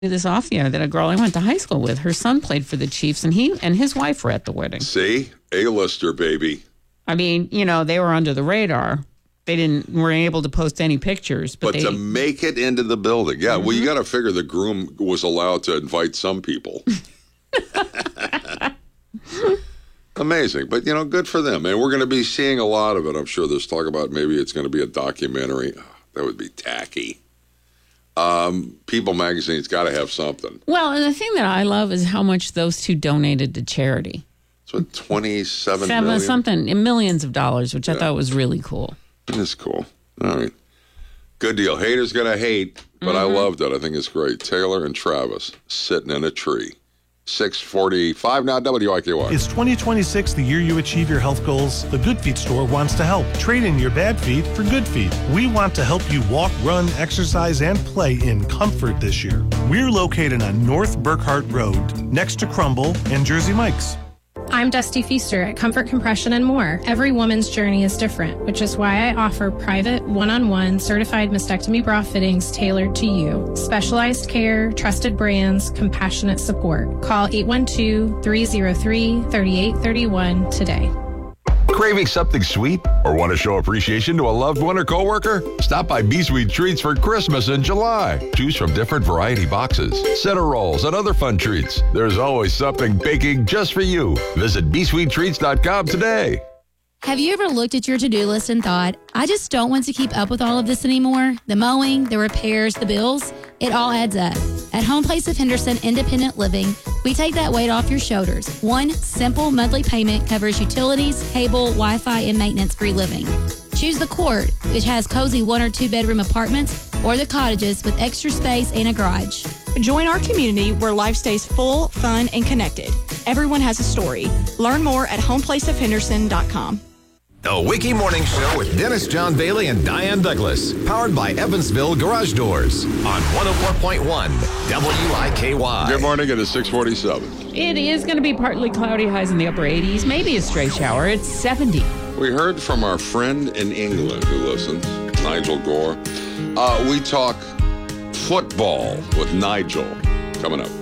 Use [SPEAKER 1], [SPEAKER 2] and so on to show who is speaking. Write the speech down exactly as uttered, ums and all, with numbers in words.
[SPEAKER 1] this off the air that a girl I went to high school with, her son played for the Chiefs, and he and his wife were at the wedding.
[SPEAKER 2] See? A-lister, baby.
[SPEAKER 1] I mean, you know, they were under the radar. They didn't weren't able to post any pictures. But,
[SPEAKER 2] But
[SPEAKER 1] they,
[SPEAKER 2] to make it into the building, yeah, mm-hmm. well, you got to figure the groom was allowed to invite some people. Amazing. But, you know, good for them. And we're going to be seeing a lot of it. I'm sure there's talk about maybe it's going to be a documentary. Oh, that would be tacky. Um, People Magazine's got to have something.
[SPEAKER 1] Well, and the thing that I love is how much those two donated to charity.
[SPEAKER 2] So twenty-seven
[SPEAKER 1] Seven,
[SPEAKER 2] million?
[SPEAKER 1] Something, in millions of dollars, which
[SPEAKER 2] yeah.
[SPEAKER 1] I thought was really cool.
[SPEAKER 2] It's cool. All right. Good deal. Haters going to hate, but mm-hmm. I loved it. I think it's great. Taylor and Travis sitting in a tree. six forty-five now, W I K Y.
[SPEAKER 3] Is twenty twenty-six the year you achieve your health goals? The Good Feet store wants to help. Trade in your bad feet for good feet. We want to help you walk, run, exercise, and play in comfort this year. We're located on North Burkhart Road, next to Crumble and Jersey Mike's.
[SPEAKER 4] I'm Dusty Feaster at Comfort Compression and More. Every woman's journey is different, which is why I offer private, one-on-one, certified mastectomy bra fittings tailored to you. Specialized care, trusted brands, compassionate support. Call eight one two, three zero three, three eight three one today.
[SPEAKER 5] Craving something sweet or want to show appreciation to a loved one or coworker? Stop by B-Sweet Treats for Christmas in July. Choose from different variety boxes, center rolls, and other fun treats. There's always something baking just for you. Visit b sweet treats dot com today.
[SPEAKER 6] Have you ever looked at your to-do list and thought, I just don't want to keep up with all of this anymore? The mowing, the repairs, the bills, it all adds up. At Home Place of Henderson Independent Living, we take that weight off your shoulders. One simple monthly payment covers utilities, cable, Wi-Fi, and maintenance-free living. Choose the Court, which has cozy one or two bedroom apartments, or the cottages with extra space and a garage.
[SPEAKER 7] Join our community where life stays full, fun, and connected. Everyone has a story. Learn more at home place of henderson dot com.
[SPEAKER 8] The Wiki Morning Show with Dennis John Bailey and Diane Douglas. Powered by Evansville Garage Doors on one oh four point one W I K Y.
[SPEAKER 2] Good morning. It is six forty-seven.
[SPEAKER 1] It is going to be partly cloudy, highs in the upper eighties, maybe a stray shower. It's seventy.
[SPEAKER 2] We heard from our friend in England who listens, Nigel Gore. Uh, we talk football with Nigel coming up.